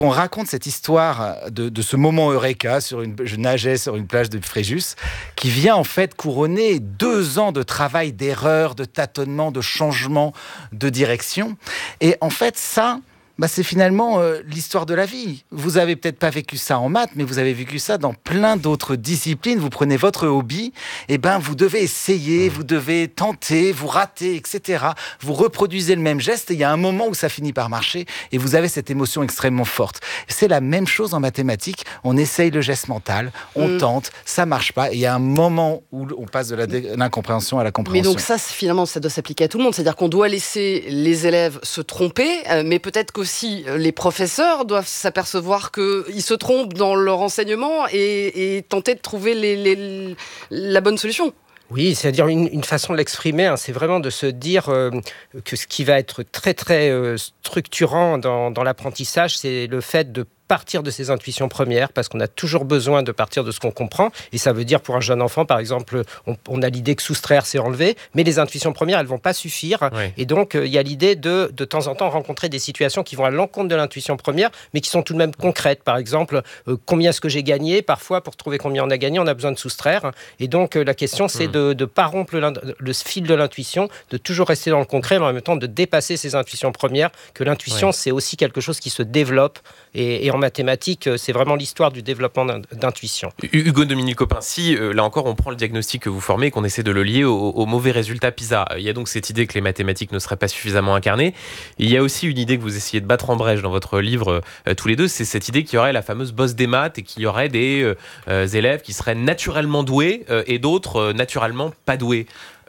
On raconte cette histoire de ce moment eureka, je nageais sur une plage de Fréjus, qui vient en fait couronner 2 ans de travail, d'erreurs, de tâtonnements, de changements de direction. Et en fait, ça... c'est finalement l'histoire de la vie. Vous avez peut-être pas vécu ça en maths, mais vous avez vécu ça dans plein d'autres disciplines. Vous prenez votre hobby, et vous devez essayer, vous devez tenter, vous ratez, etc. Vous reproduisez le même geste, et il y a un moment où ça finit par marcher, et vous avez cette émotion extrêmement forte. C'est la même chose en mathématiques. On essaye le geste mental, on tente, ça marche pas, et il y a un moment où on passe de l'incompréhension à la compréhension. Mais donc ça, finalement, ça doit s'appliquer à tout le monde. C'est-à-dire qu'on doit laisser les élèves se tromper, mais peut-être qu'aussi les professeurs doivent s'apercevoir qu'ils se trompent dans leur enseignement et tenter de trouver la bonne solution. Oui, c'est-à-dire une façon de l'exprimer, c'est vraiment de se dire que ce qui va être très très structurant dans l'apprentissage, c'est le fait de partir de ses intuitions premières, parce qu'on a toujours besoin de partir de ce qu'on comprend, et ça veut dire pour un jeune enfant, par exemple, on a l'idée que soustraire, c'est enlever, mais les intuitions premières, elles vont pas suffire, et donc il y a l'idée de temps en temps rencontrer des situations qui vont à l'encontre de l'intuition première, mais qui sont tout de même concrètes. Par exemple, combien est-ce que j'ai gagné? Parfois, pour trouver combien on a gagné, on a besoin de soustraire, et donc la question, c'est de ne pas rompre le fil de l'intuition, de toujours rester dans le concret, mais en même temps de dépasser ses intuitions premières, que l'intuition, c'est aussi quelque chose qui se développe, et en mathématiques, c'est vraiment l'histoire du développement d'intuition. Hugo Dominico-Pincy, là encore, on prend le diagnostic que vous formez et qu'on essaie de le lier au mauvais résultat PISA. Il y a donc cette idée que les mathématiques ne seraient pas suffisamment incarnées. Il y a aussi une idée que vous essayez de battre en brèche dans votre livre, tous les deux, c'est cette idée qu'il y aurait la fameuse bosse des maths et qu'il y aurait des élèves qui seraient naturellement doués et d'autres naturellement pas doués.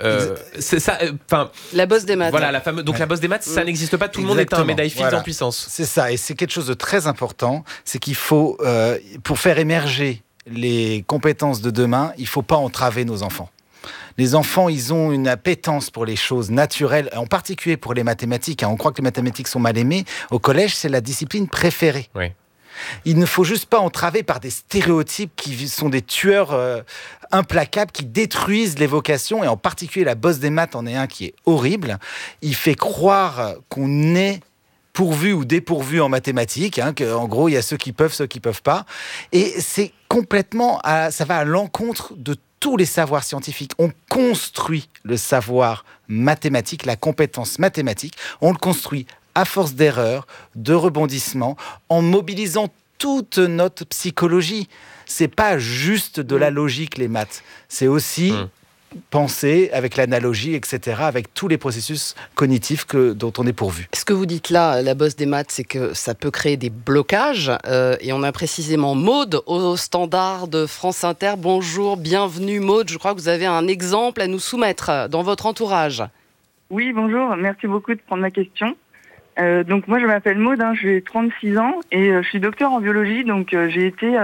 C'est ça, la bosse des maths. Voilà, donc la bosse des maths, ça n'existe pas. Tout le monde est un médaille fixe en puissance. C'est ça, et c'est quelque chose de très important. C'est qu'il faut, pour faire émerger les compétences de demain, il ne faut pas entraver nos enfants. Les enfants, ils ont une appétence pour les choses naturelles, en particulier pour les mathématiques. On croit que les mathématiques sont mal aimées. Au collège, c'est la discipline préférée. Oui. Il ne faut juste pas entraver par des stéréotypes qui sont des tueurs implacables, qui détruisent les vocations, et en particulier la bosse des maths en est un qui est horrible. Il fait croire qu'on est pourvu ou dépourvu en mathématiques, qu'en gros, il y a ceux qui peuvent pas. Et c'est complètement, ça va à l'encontre de tous les savoirs scientifiques. On construit le savoir mathématique, la compétence mathématique, on le construit à force d'erreurs, de rebondissements, en mobilisant toute notre psychologie. C'est pas juste de la logique, les maths. C'est aussi penser avec l'analogie, etc., avec tous les processus cognitifs dont on est pourvu. Ce que vous dites là, la bosse des maths, c'est que ça peut créer des blocages. Et on a précisément Maude au standard de France Inter. Bonjour, bienvenue Maude. Je crois que vous avez un exemple à nous soumettre dans votre entourage. Oui, bonjour. Merci beaucoup de prendre ma question. Donc moi je m'appelle Maude, j'ai 36 ans et je suis docteur en biologie, donc j'ai été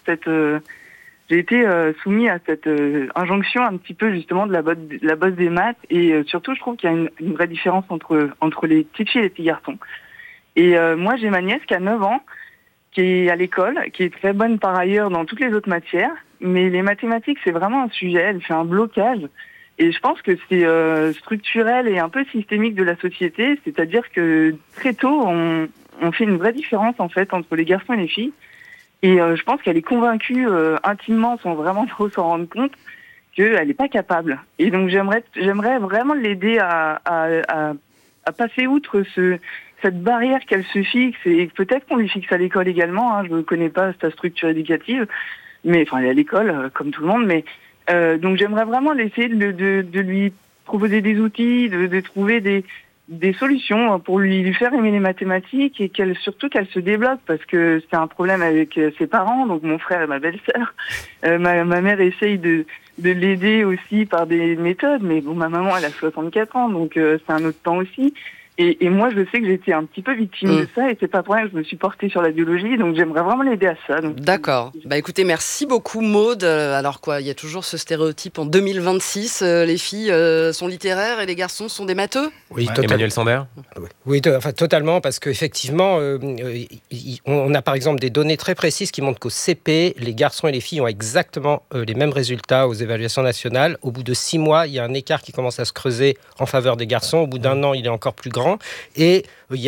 soumis à cette injonction un petit peu justement de la bosse des maths, et surtout je trouve qu'il y a une vraie différence entre les petites filles et les petits garçons. Et moi j'ai ma nièce qui a 9 ans, qui est à l'école, qui est très bonne par ailleurs dans toutes les autres matières, mais les mathématiques c'est vraiment un sujet, elle fait un blocage. Et je pense que c'est structurel et un peu systémique de la société, c'est-à-dire que très tôt, on fait une vraie différence en fait entre les garçons et les filles. Et je pense qu'elle est convaincue intimement, sans vraiment trop s'en rendre compte, qu'elle n'est pas capable. Et donc j'aimerais vraiment l'aider à passer outre cette barrière qu'elle se fixe, et peut-être qu'on lui fixe à l'école également. Je ne connais pas sa structure éducative, mais enfin elle est à l'école comme tout le monde, mais donc j'aimerais vraiment essayer de lui proposer des outils, de trouver des solutions pour lui faire aimer les mathématiques, et surtout qu'elle se débloque, parce que c'est un problème avec ses parents, donc mon frère et ma belle-sœur. Ma mère essaye de l'aider aussi par des méthodes, mais bon, ma maman elle a 64 ans, donc c'est un autre temps aussi. Et moi, je sais que j'étais un petit peu victime de ça, et c'est pas pour rien que je me suis portée sur la biologie, donc j'aimerais vraiment l'aider à ça. Donc, d'accord. Écoutez, merci beaucoup Maude. Alors quoi, il y a toujours ce stéréotype en 2026, les filles sont littéraires et les garçons sont des matheux? Oui, Emmanuel Sander. Oui, totalement, parce qu'effectivement, on a par exemple des données très précises qui montrent qu'au CP, les garçons et les filles ont exactement les mêmes résultats aux évaluations nationales. Au bout de 6 mois, il y a un écart qui commence à se creuser en faveur des garçons. Au bout d'1 an, il est encore plus grand. Et il y a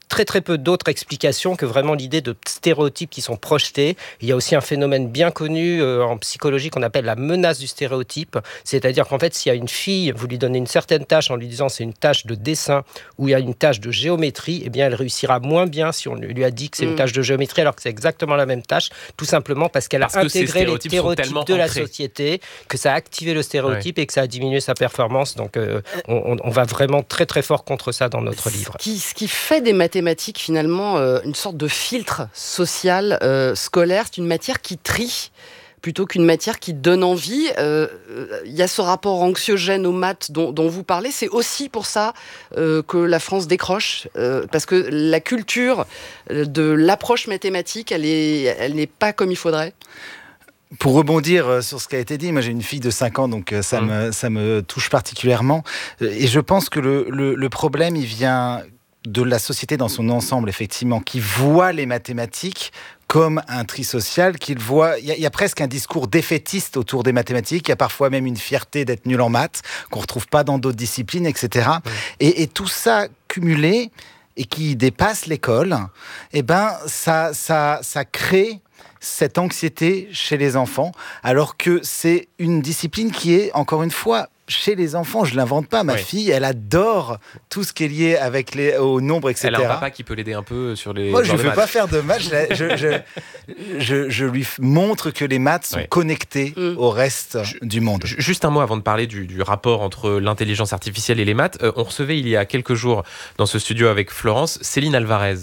très très peu d'autres explications que vraiment l'idée de stéréotypes qui sont projetés. Il y a aussi un phénomène bien connu en psychologie qu'on appelle la menace du stéréotype. C'est-à-dire qu'en fait, s'il y a une fille, vous lui donnez une certaine tâche en lui disant c'est une tâche de dessin ou il y a une tâche de géométrie, eh bien elle réussira moins bien si on lui a dit que c'est une tâche de géométrie alors que c'est exactement la même tâche, tout simplement parce qu'elle a intégré les stéréotypes de la société, que ça a activé le stéréotype et que ça a diminué sa performance. Donc on va vraiment très très fort contre ça dans notre livre. Ce qui fait des mathématiques finalement une sorte de filtre social scolaire, c'est une matière qui trie plutôt qu'une matière qui donne envie. Il y a ce rapport anxiogène aux maths dont vous parlez. C'est aussi pour ça que la France décroche, parce que la culture de l'approche mathématique, elle n'est pas comme il faudrait. Pour rebondir sur ce qui a été dit, moi j'ai une fille de 5 ans, donc ça me touche particulièrement. Et je pense que le problème, il vient de la société dans son ensemble, effectivement, qui voit les mathématiques comme un tri social, qu'il voit... Il y a presque un discours défaitiste autour des mathématiques, il y a parfois même une fierté d'être nul en maths, qu'on ne retrouve pas dans d'autres disciplines, etc. Et tout ça cumulé, et qui dépasse l'école, eh ben, ça crée cette anxiété chez les enfants, alors que c'est une discipline qui est, encore une fois, chez les enfants, je ne l'invente pas. Ma fille, elle adore tout ce qui est lié avec au nombre, etc. Elle a un papa qui peut l'aider un peu sur les... Moi, je ne veux pas faire de maths. Je lui montre que les maths sont connectés au reste du monde. Juste un mot avant de parler du rapport entre l'intelligence artificielle et les maths. On recevait il y a quelques jours dans ce studio avec Florence, Céline Alvarez,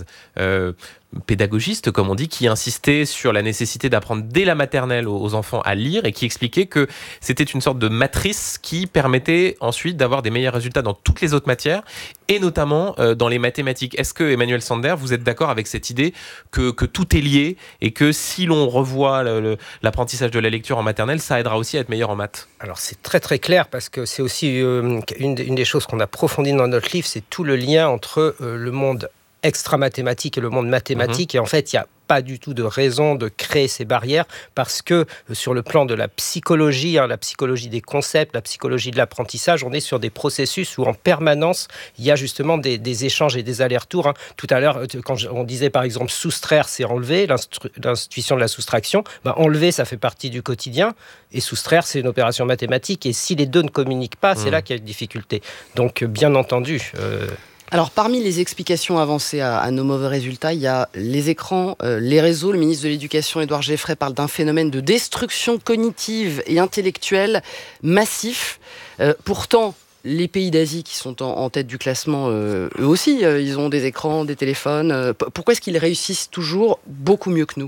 pédagogiste, comme on dit, qui insistait sur la nécessité d'apprendre dès la maternelle aux enfants à lire et qui expliquait que c'était une sorte de matrice qui permettait ensuite d'avoir des meilleurs résultats dans toutes les autres matières et notamment dans les mathématiques. Est-ce que, Emmanuel Sander, vous êtes d'accord avec cette idée que tout est lié et que si l'on revoit l'apprentissage de la lecture en maternelle, ça aidera aussi à être meilleur en maths? Alors c'est très très clair parce que c'est aussi une des choses qu'on a approfondi dans notre livre, c'est tout le lien entre le monde extra-mathématique et le monde mathématique. Et en fait, il n'y a pas du tout de raison de créer ces barrières parce que sur le plan de la psychologie des concepts, la psychologie de l'apprentissage, on est sur des processus où en permanence, il y a justement des échanges et des allers-retours. Tout à l'heure, quand on disait par exemple soustraire, c'est enlever, l'institution de la soustraction, enlever, ça fait partie du quotidien et soustraire, c'est une opération mathématique. Et si les deux ne communiquent pas, c'est là qu'il y a une difficulté. Donc, bien entendu... Alors, parmi les explications avancées à nos mauvais résultats, il y a les écrans, les réseaux. Le ministre de l'Éducation, Édouard Geffray, parle d'un phénomène de destruction cognitive et intellectuelle massif. Pourtant, les pays d'Asie qui sont en tête du classement, eux aussi, ils ont des écrans, des téléphones. Pourquoi est-ce qu'ils réussissent toujours beaucoup mieux que nous ?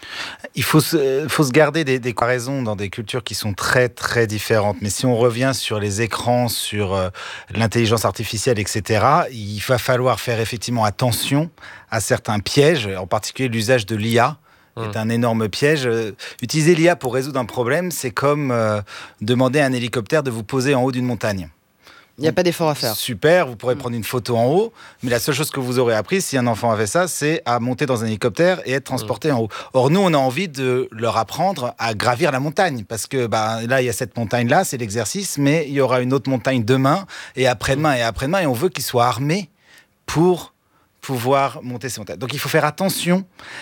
Il faut se garder des comparaisons dans des cultures qui sont très très différentes. Mais si on revient sur les écrans, sur l'intelligence artificielle, etc., il va falloir faire effectivement attention à certains pièges, en particulier l'usage de l'IA. C'est un énorme piège. Utiliser l'IA pour résoudre un problème, c'est comme demander à un hélicoptère de vous poser en haut d'une montagne. Il n'y a pas d'effort à faire. Super, vous pourrez prendre une photo en haut, mais la seule chose que vous aurez appris, si un enfant a fait ça, c'est à monter dans un hélicoptère et être transporté en haut. Or, nous, on a envie de leur apprendre à gravir la montagne, parce que là, il y a cette montagne-là, c'est l'exercice, mais il y aura une autre montagne demain, et après-demain, et on veut qu'ils soient armés pour pouvoir monter ces montagnes. Donc, il faut faire attention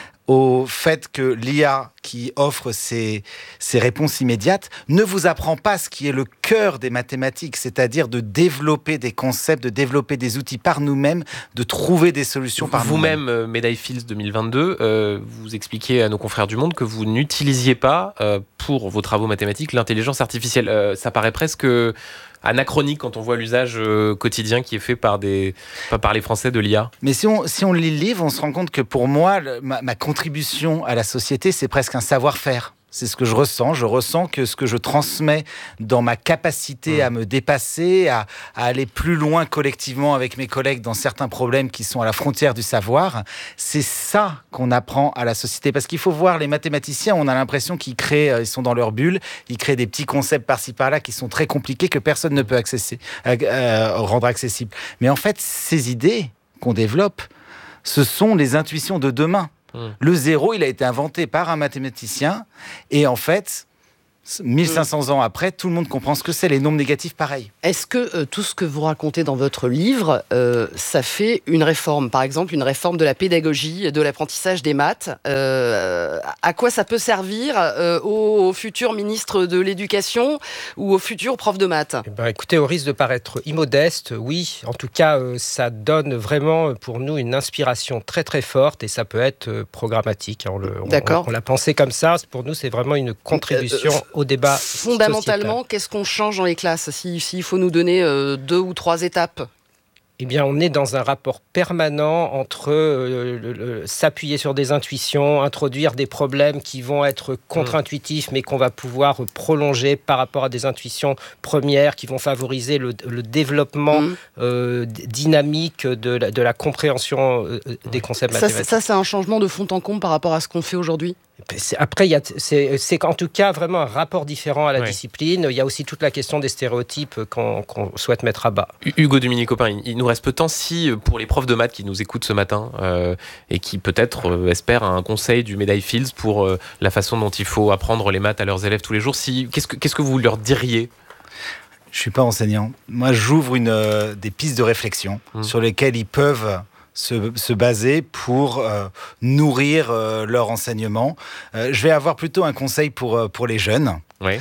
au fait que l'IA qui offre ces réponses immédiates ne vous apprend pas ce qui est le cœur des mathématiques, c'est-à-dire de développer des concepts, de développer des outils par nous-mêmes, de trouver des solutions par nous-mêmes. Vous-même, médaille Fields 2022, vous expliquez à nos confrères du Monde que vous n'utilisiez pas pour vos travaux mathématiques l'intelligence artificielle. Ça paraît presque anachronique quand on voit l'usage quotidien qui est fait par les Français de l'IA. Mais si on lit le livre, on se rend compte que pour moi, ma contribution à la société, c'est presque un savoir-faire. C'est ce que je ressens. Je ressens que ce que je transmets dans ma capacité à me dépasser, à aller plus loin collectivement avec mes collègues dans certains problèmes qui sont à la frontière du savoir, c'est ça qu'on apprend à la société. Parce qu'il faut voir les mathématiciens, on a l'impression qu'ils ils sont dans leur bulle, ils créent des petits concepts par-ci par-là qui sont très compliqués que personne ne peut rendre accessibles. Mais en fait, ces idées qu'on développe, ce sont les intuitions de demain. Le zéro, il a été inventé par un mathématicien et en fait, 1500 ans après, tout le monde comprend ce que c'est, les nombres négatifs, pareil. Est-ce que tout ce que vous racontez dans votre livre, ça fait une réforme, par exemple, une réforme de la pédagogie, de l'apprentissage des maths à quoi ça peut servir au futur ministre de l'Éducation ou au futur prof de maths ? Écoutez, au risque de paraître immodeste, oui. En tout cas, ça donne vraiment pour nous une inspiration très très forte et ça peut être programmatique. On l'a pensé comme ça. Pour nous, c'est vraiment une contribution au débat fondamentalement, sociétal. Qu'est-ce qu'on change dans les classes s'il faut nous donner 2 ou 3 étapes? Eh bien, on est dans un rapport permanent entre s'appuyer sur des intuitions, introduire des problèmes qui vont être contre-intuitifs, mais qu'on va pouvoir prolonger par rapport à des intuitions premières qui vont favoriser le développement dynamique de la compréhension des concepts mathématiques. Ça, c'est un changement de fond en comble par rapport à ce qu'on fait aujourd'hui. Après, c'est en tout cas vraiment un rapport différent à la discipline. Il y a aussi toute la question des stéréotypes qu'on souhaite mettre à bas. Hugo Dominique-Copin, il nous reste peu de temps. Si pour les profs de maths qui nous écoutent ce matin et qui peut-être espèrent un conseil du Médaille Fields pour la façon dont il faut apprendre les maths à leurs élèves tous les jours, qu'est-ce que vous leur diriez ? Je ne suis pas enseignant. Moi, j'ouvre des pistes de réflexion sur lesquelles ils peuvent se baser pour nourrir leur enseignement. Je vais avoir plutôt un conseil pour les jeunes. Oui.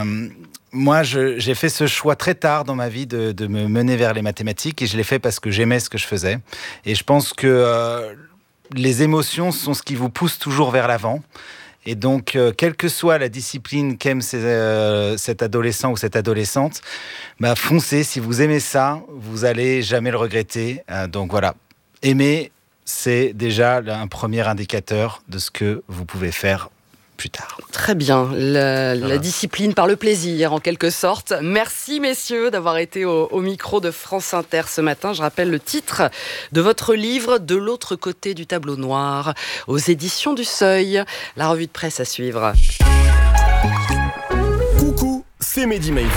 Moi, j'ai fait ce choix très tard dans ma vie de me mener vers les mathématiques et je l'ai fait parce que j'aimais ce que je faisais. Et je pense que les émotions sont ce qui vous pousse toujours vers l'avant. Et donc, quelle que soit la discipline qu'aime cet adolescent ou cette adolescente, foncez. Si vous aimez ça, vous n'allez jamais le regretter. Donc voilà. Aimer, c'est déjà un premier indicateur de ce que vous pouvez faire plus tard. Très bien, la discipline par le plaisir en quelque sorte. Merci messieurs d'avoir été au micro de France Inter ce matin. Je rappelle le titre de votre livre, De l'autre côté du tableau noir, aux éditions du Seuil. La revue de presse à suivre. Coucou, c'est Mehdi Maizy.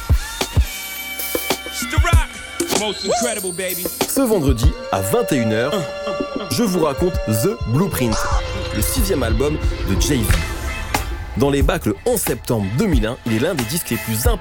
Ce vendredi à 21h, je vous raconte The Blueprint, le 6e album de Jay-Z. Dans les bacs le 11 septembre 2001, il est l'un des disques les plus importants